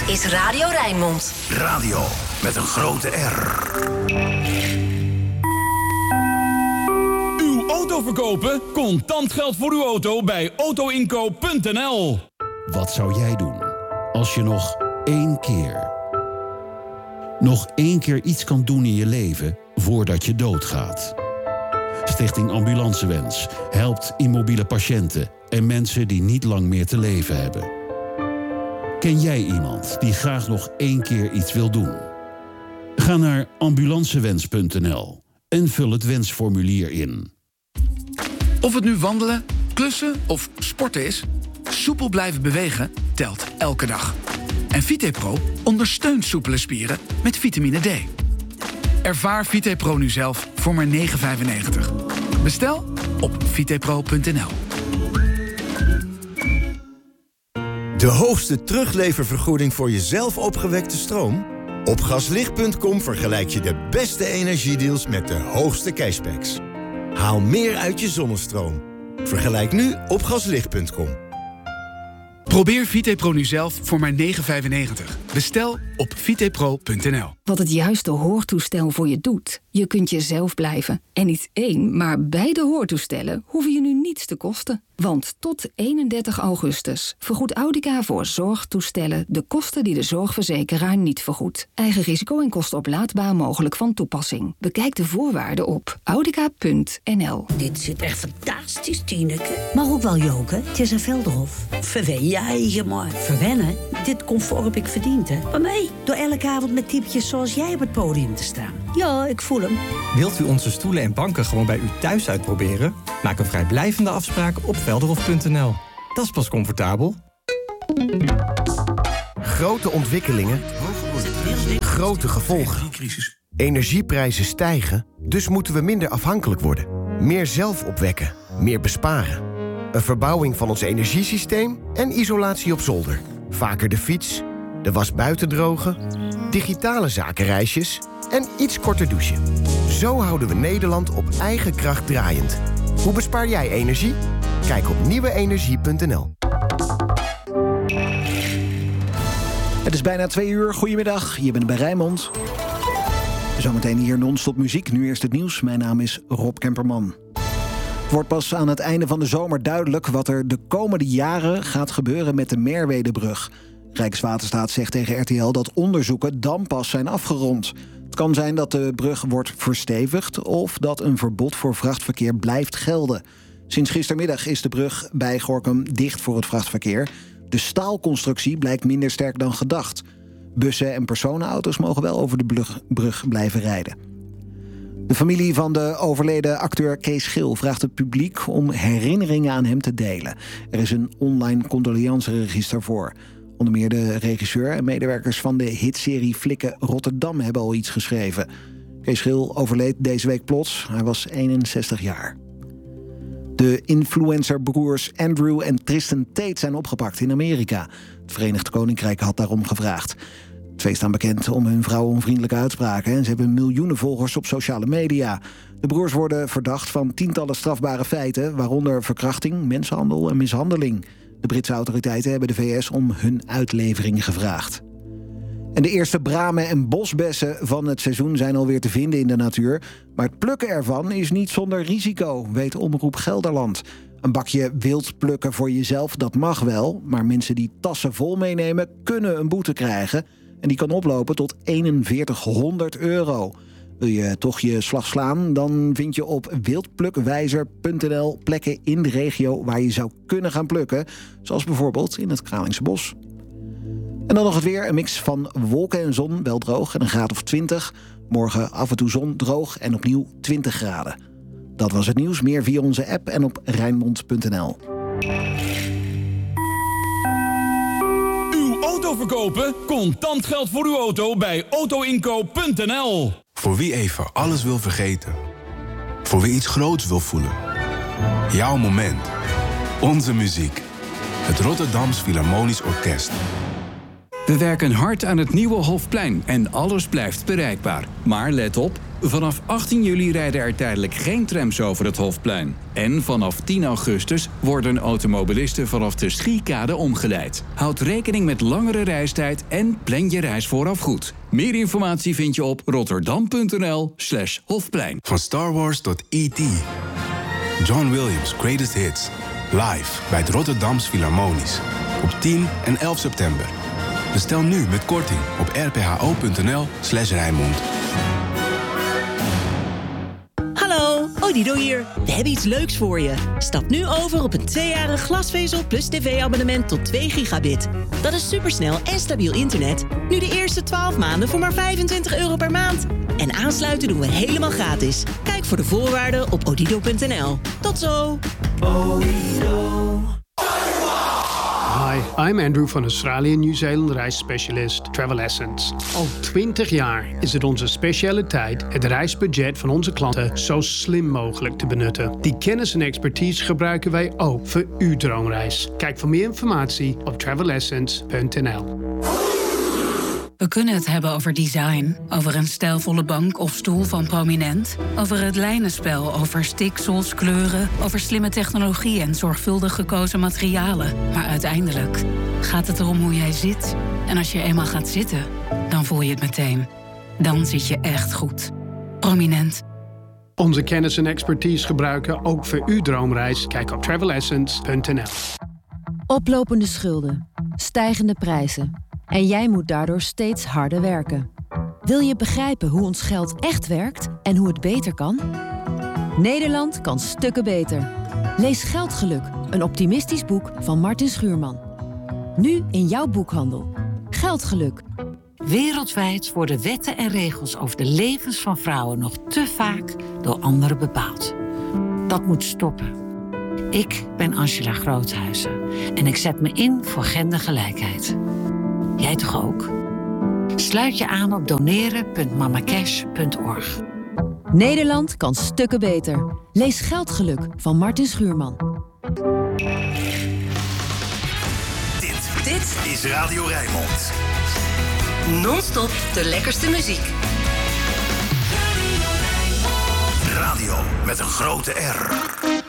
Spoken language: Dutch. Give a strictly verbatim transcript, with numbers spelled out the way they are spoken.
is Radio Rijnmond. Radio met een grote R. Uw auto verkopen? Contant geld voor uw auto bij autoinkoop punt n l. Wat zou jij doen als je nog één keer... nog één keer iets kan doen in je leven voordat je doodgaat? Stichting Ambulancewens helpt immobiele patiënten en mensen die niet lang meer te leven hebben. Ken jij iemand die graag nog één keer iets wil doen? Ga naar ambulancewens punt n l en vul het wensformulier in. Of het nu wandelen, klussen of sporten is, soepel blijven bewegen telt elke dag. En VitePro ondersteunt soepele spieren met vitamine D. Ervaar VitePro nu zelf voor maar negen vijfennegentig. Bestel op vitepro punt n l. De hoogste terugleververgoeding voor je zelf opgewekte stroom? Op gaslicht punt com vergelijk je de beste energiedeals met de hoogste cashbacks. Haal meer uit je zonnestroom. Vergelijk nu op gaslicht punt com. Probeer VitePro nu zelf voor maar negen vijfennegentig. Bestel op vitepro punt n l. Wat het juiste hoortoestel voor je doet. Je kunt jezelf blijven. En niet één, maar beide hoortoestellen hoeven je nu niets te kosten. Want tot eenendertig augustus vergoedt Audica voor zorgtoestellen de kosten die de zorgverzekeraar niet vergoedt. Eigen risico en kosten oplaadbaar mogelijk van toepassing. Bekijk de voorwaarden op audica punt n l. Dit zit echt fantastisch, Tineke. Maar ook wel joken. Het is een Velderhof. Verwen jij maar. Verwennen? Dit comfort heb ik verdiend, hè. Maar mij, door elke avond met typetjes zoals jij op het podium te staan. Ja, ik voel hem. Wilt u onze stoelen en banken gewoon bij u thuis uitproberen? Maak een vrijblijvende afspraak op velderhof punt n l. Dat is pas comfortabel. Grote ontwikkelingen, grote gevolgen. Energieprijzen stijgen, dus moeten we minder afhankelijk worden. Meer zelf opwekken, meer besparen. Een verbouwing van ons energiesysteem en isolatie op zolder. Vaker de fiets, de was buiten drogen, digitale zakenreisjes en iets korter douchen. Zo houden we Nederland op eigen kracht draaiend. Hoe bespaar jij energie? Kijk op nieuwe energie punt n l. Het is bijna twee uur. Goedemiddag, je bent bij Rijnmond. Zometeen hier non-stop muziek. Nu eerst het nieuws. Mijn naam is Rob Kemperman. Het wordt pas aan het einde van de zomer duidelijk wat er de komende jaren gaat gebeuren met de Merwedebrug. Rijkswaterstaat zegt tegen R T L dat onderzoeken dan pas zijn afgerond. Het kan zijn dat de brug wordt verstevigd of dat een verbod voor vrachtverkeer blijft gelden. Sinds gistermiddag is de brug bij Gorinchem dicht voor het vrachtverkeer. De staalconstructie blijkt minder sterk dan gedacht. Bussen en personenauto's mogen wel over de brug blijven rijden. De familie van de overleden acteur Kees Schil vraagt het publiek om herinneringen aan hem te delen. Er is een online condoleanceregister voor. Onder meer de regisseur en medewerkers van de hitserie Flikken Rotterdam hebben al iets geschreven. Kees Schil overleed deze week plots. Hij was eenenzestig jaar. De influencerbroers Andrew en Tristan Tate zijn opgepakt in Amerika. Het Verenigd Koninkrijk had daarom gevraagd. De twee staan bekend om hun vrouwenonvriendelijke uitspraken en ze hebben miljoenen volgers op sociale media. De broers worden verdacht van tientallen strafbare feiten, waaronder verkrachting, mensenhandel en mishandeling. De Britse autoriteiten hebben de V S om hun uitlevering gevraagd. En de eerste bramen en bosbessen van het seizoen zijn alweer te vinden in de natuur. Maar het plukken ervan is niet zonder risico, weet Omroep Gelderland. Een bakje wild plukken voor jezelf, dat mag wel. Maar mensen die tassen vol meenemen, kunnen een boete krijgen. En die kan oplopen tot eenenveertighonderd euro. Wil je toch je slag slaan, dan vind je op wildplukwijzer punt n l plekken in de regio waar je zou kunnen gaan plukken. Zoals bijvoorbeeld in het Kralingse Bos. En dan nog het weer, een mix van wolken en zon, wel droog en een graad of twintig. Morgen af en toe zon, droog en opnieuw twintig graden. Dat was het nieuws, meer via onze app en op rijnmond punt n l. Uw auto verkopen? Contant geld voor uw auto bij autoinkoop punt n l. Voor wie even alles wil vergeten. Voor wie iets groots wil voelen. Jouw moment. Onze muziek. Het Rotterdams Philharmonisch Orkest. We werken hard aan het nieuwe Hofplein en alles blijft bereikbaar. Maar let op, Vanaf achttien juli rijden er tijdelijk geen trams over het Hofplein. En vanaf tien augustus worden automobilisten vanaf de Schiekade omgeleid. Houd rekening met langere reistijd en plan je reis vooraf goed. Meer informatie vind je op rotterdam.nl slash Hofplein. Van Star Wars tot E T John Williams' Greatest Hits. Live bij het Rotterdams Philharmonisch. Op tien en elf september. Bestel nu met korting op rpho.nl slash Rijnmond. Hallo, Odido hier. We hebben iets leuks voor je. Stap nu over op een tweejarig glasvezel plus tv-abonnement tot twee gigabit. Dat is supersnel en stabiel internet. Nu de eerste twaalf maanden voor maar vijfentwintig euro per maand. En aansluiten doen we helemaal gratis. Kijk voor de voorwaarden op odido punt n l. Tot zo. Odido. Hi, I'm Andrew van Australië Nieuw-Zeeland reisspecialist Travel Essence. Al twintig jaar is het onze specialiteit het reisbudget van onze klanten zo slim mogelijk te benutten. Die kennis en expertise gebruiken wij ook voor uw droomreis. Kijk voor meer informatie op travel essence punt n l. We kunnen het hebben over design, over een stijlvolle bank of stoel van Prominent, over het lijnenspel, over stiksels, kleuren, over slimme technologie en zorgvuldig gekozen materialen. Maar uiteindelijk gaat het erom hoe jij zit. En als je eenmaal gaat zitten, dan voel je het meteen. Dan zit je echt goed. Prominent. Onze kennis en expertise gebruiken ook voor uw droomreis. Kijk op travel essence punt n l. Oplopende schulden, stijgende prijzen. En jij moet daardoor steeds harder werken. Wil je begrijpen hoe ons geld echt werkt en hoe het beter kan? Nederland kan stukken beter. Lees Geldgeluk, een optimistisch boek van Martin Schuurman. Nu in jouw boekhandel. Geldgeluk. Wereldwijd worden wetten en regels over de levens van vrouwen nog te vaak door anderen bepaald. Dat moet stoppen. Ik ben Angela Groothuizen en ik zet me in voor gendergelijkheid. Jij toch ook? Sluit je aan op doneren punt mamacash punt org. Nederland kan stukken beter. Lees Geldgeluk van Martin Schuurman. Dit, dit is Radio Rijnmond. Non-stop de lekkerste muziek. Radio met een grote R.